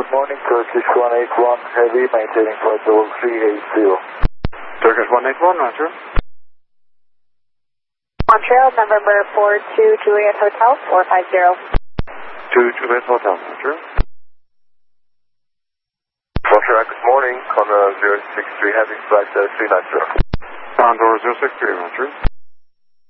Good morning, Turkish 181 Heavy, maintaining flight level 380. Turkish 181, Roger. Montreal, November 42 Juliet Hotel, 450. 2 Juliet Hotel, Roger. Montreal, good morning, Condor 063 Heavy, flight 390. Condor 063, Roger.